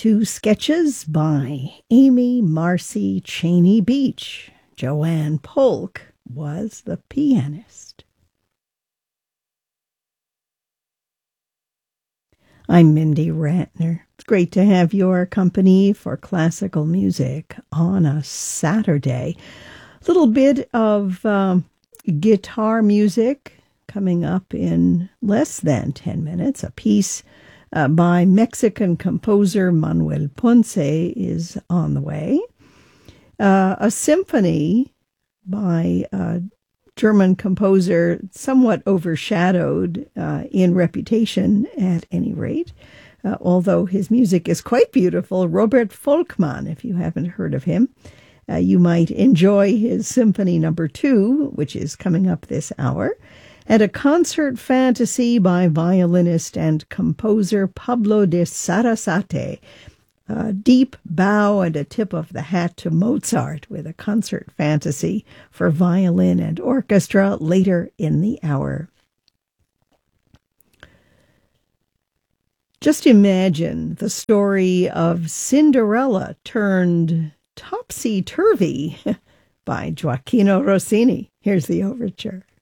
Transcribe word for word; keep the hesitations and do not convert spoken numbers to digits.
to sketches by Amy Marcy Cheney Beach. Joanne Polk was the pianist. I'm Mindy Ratner. It's great to have your company for classical music on a Saturday. A little bit of um, guitar music coming up in less than ten minutes. A piece uh, by Mexican composer Manuel Ponce is on the way. Uh, a symphony by uh, German composer, somewhat overshadowed uh, in reputation at any rate, uh, although his music is quite beautiful. Robert Volkmann, if you haven't heard of him, uh, you might enjoy his Symphony Number Two, which is coming up this hour, and a concert fantasy by violinist and composer Pablo de Sarasate. A deep bow and a tip of the hat to Mozart with a concert fantasy for violin and orchestra later in the hour. Just imagine the story of Cinderella turned topsy-turvy by Gioacchino Rossini. Here's the overture.